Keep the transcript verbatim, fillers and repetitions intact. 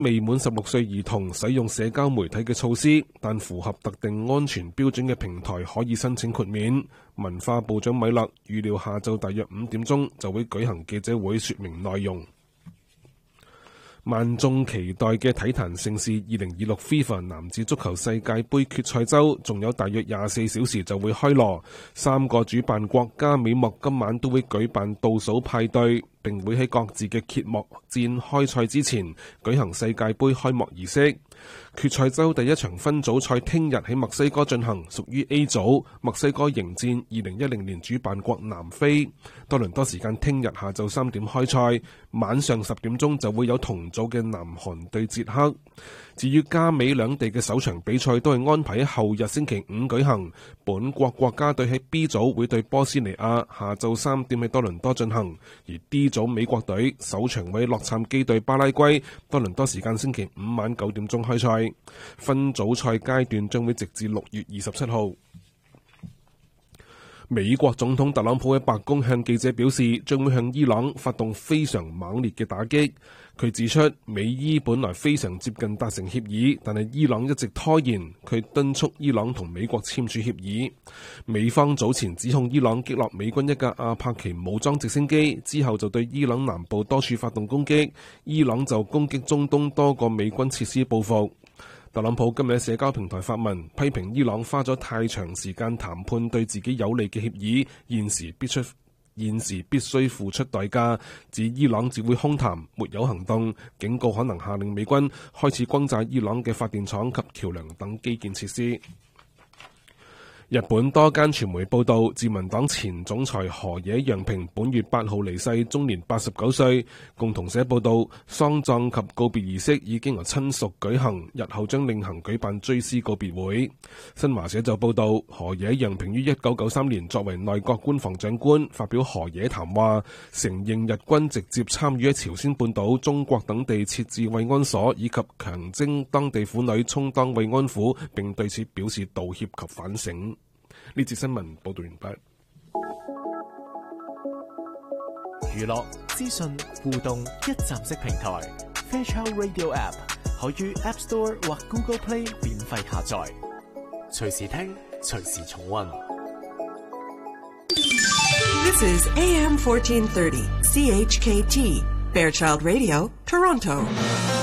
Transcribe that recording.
未滿十六歲兒童使用社交媒體嘅措施，但符合特定安全標準嘅平台可以申請豁免。文化部長米勒預料下晝大約五點鐘就會舉行記者會說明內容。萬眾期待嘅體壇盛事二零二六 FIFA 男子足球世界盃決賽周仲有大約廿四小時就會開鑼，三個主辦國加美幕今晚都會舉辦倒數派對，並會喺各自嘅揭幕戰開賽之前舉行世界盃開幕儀式。決賽周第一場分組賽聽日喺墨西哥進行，屬於 A 組，墨西哥迎戰二零一零年主辦國南非。多倫多時間聽日下晝三點開賽，晚上十點鐘就會有同組嘅南韓對捷克。至於加美兩地嘅首場比賽都係安排喺後日星期五舉行。本國國家隊喺 B 組會對波斯尼亞，下晝三點喺多倫多進行，而 D 組美國隊首場會洛杉磯對巴拉圭，多倫多時間星期五晚九點鐘開賽。分組賽階段將會直至六月二十七號。美國總統特朗普喺白宮向記者表示，將會向伊朗發動非常猛烈嘅打擊。佢指出，美伊本來非常接近達成協議，但係伊朗一直拖延。佢敦促伊朗同美國簽署協議。美方早前指控伊朗擊落美軍一架阿帕奇武裝直升機，之後就對伊朗南部多處發動攻擊。伊朗就攻擊中東多個美軍設施報復。特朗普今日喺社交平台發文，批評伊朗花咗太長時間談判對自己有利嘅協議，現時必出現時必須付出代價，指伊朗只會空談，沒有行動，警告可能下令美軍開始轟炸伊朗嘅發電廠及橋梁等基建設施。日本多間傳媒報道，自民黨前總裁河野洋平本月八號離世，終年八十九歲。共同社報道，喪葬及告別儀式已經由親屬舉行，日後將另行舉辦追思告別會。新華社就報道，河野洋平於一九九三年作為內閣官房長官，發表河野談話，承認日軍直接參與喺朝鮮半島、中國等地設置慰安所，以及強徵當地婦女充當慰安婦，並對此表示道歉及反省。呢節新聞報道完畢。 娛樂、資訊、互動一站式平台 Fairchild Radio App 可於 App Store 或 Google Play 免費下載，隨時聽，隨時重溫。 This is A M fourteen thirty C H K T Fairchild Radio, Toronto.